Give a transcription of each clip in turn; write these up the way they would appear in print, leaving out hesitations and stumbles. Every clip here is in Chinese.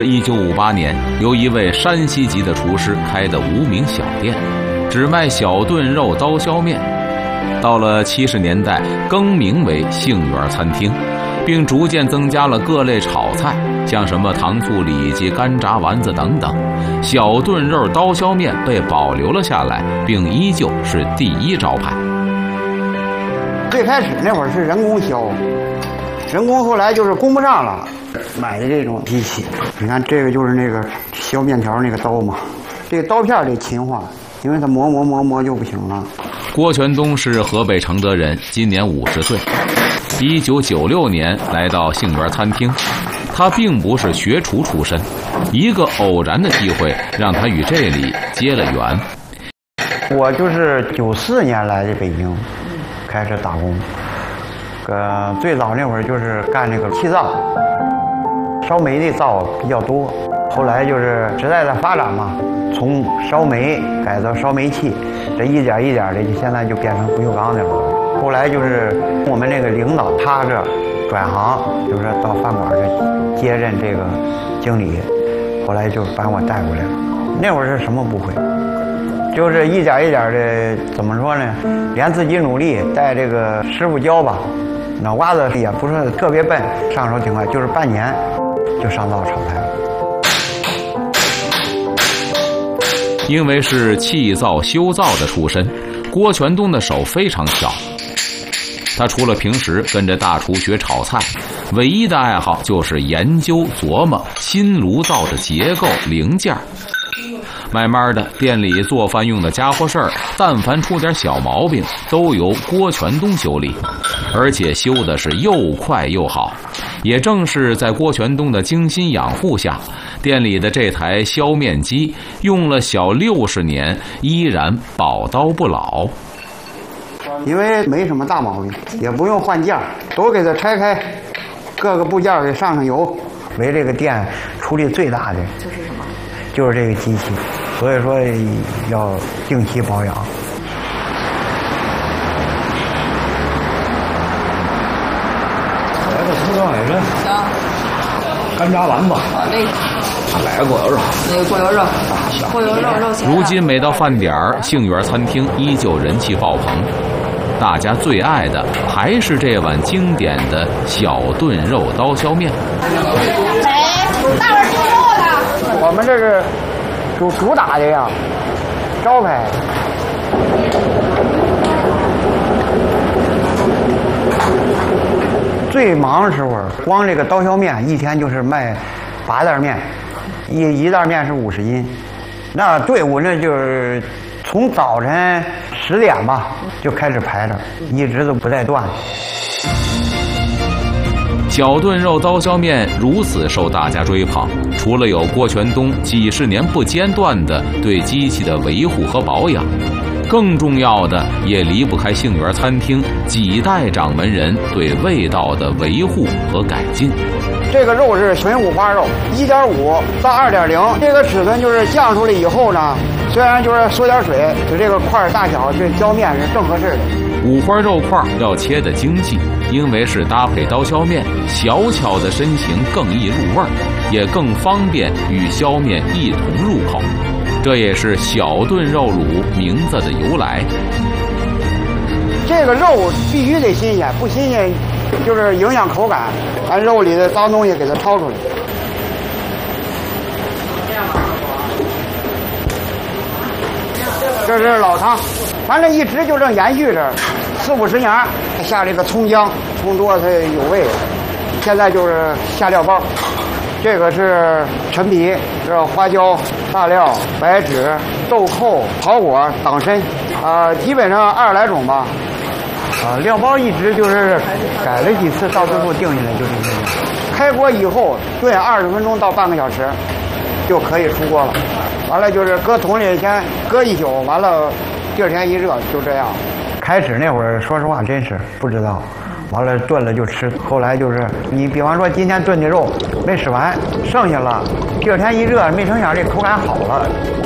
1958年，由一位山西籍的厨师开的无名小店，只卖小炖肉刀削面。到了70年代，更名为杏园餐厅，并逐渐增加了各类炒菜，像什么糖醋里脊、干炸丸子等等。小炖肉刀削面被保留了下来，并依旧是第一招牌。 最开始那会儿是人工削，人工后来就是供不上了，买的这种机器。你看这个就是那个削面条那个刀嘛，这个刀片得勤化，因为它磨就不行了。 郭全东是河北承德人，今年50岁。1996年来到杏园餐厅，他并不是学厨出身，一个偶然的机会让他与这里结了缘。 我就是94年来的北京，开始打工。最早那会儿就是干那个气灶，烧煤的灶比较多。后来就是时代的发展嘛，从烧煤改到烧煤气，这一点一点的，现在就变成不锈钢的了。后来就是我们那个领导他这转行，就是到饭馆这接任这个经理，后来就把我带过来了。那会儿是什么不会，就是一点一点的，怎么说呢？连自己努力，带这个师傅教吧。脑瓜子也不是特别笨，上手挺快，就是半年就上灶炒菜了。 因为是气灶修灶的出身，郭全东的手非常巧。他除了平时跟着大厨学炒菜，唯一的爱好就是研究琢磨新炉灶的结构零件。慢慢的，店里做饭用的家伙事儿，但凡出点小毛病，都由郭全东修理，而且修的是又快又好。也正是在郭全东的精心养护下，店里的这台削面机用了小60年，依然宝刀不老。 因为没什么大毛病，也不用换件，都给它拆开，各个部件给上油。为这个店出力最大的就是什么？ 就是这个机器，所以说要定期保养。 来个土豆海参， 行。 干炸丸子， 那来个锅油肉， 那个锅油肉，锅油肉咸。 如今每到饭点儿，杏园餐厅依旧人气爆棚，大家最爱的还是这碗经典的小炖肉刀削面。 大碗猪肉的。 我们这是主打的呀，招牌。最忙的时候，光这个刀削面一天就是卖8袋面，一袋面是50斤。那队伍那就是从早晨10点吧就开始排着，一直都不带断。 小炖肉刀削面如此受大家追捧，除了有郭全东几十年不间断的对机器的维护和保养，更重要的也离不开杏园餐厅几代掌门人对味道的维护和改进。 这个肉是纯五花肉，1.5到2.0，这个尺寸就是酱出来以后呢，虽然就是缩点水，就这个块大小，这浇面是正合适的。 五花肉块要切得精细，因为是搭配刀削面，小巧的身形更易入味儿，也更方便与削面一同入口。这也是小炖肉卤名字的由来。 这个肉必须得新鲜，不新鲜就是影响口感，把肉里的脏东西给它掏出来。这是老汤，反正一直就这延续着，40-50年，下这个葱姜，葱多它有味。现在就是下料包，这个是陈皮，这花椒、大料、白芷、豆蔻、桃果、党参，基本上20来种吧。料包一直就是改了几次，到最后定下来就是这样。开锅以后炖20分钟到半个小时，就可以出锅了。完了就是搁桶里先搁一宿，完了第二天一热，就这样。开始那会儿说实话真是不知道，完了炖了就吃。后来就是你比方说今天炖的肉没吃完，剩下了，第二天一热，没成想这口感好了。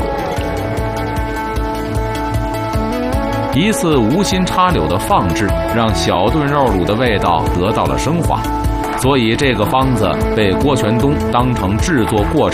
一次无心插柳的放置，让小炖肉卤的味道得到了升华。 所以这个方子被郭全东当成制作过程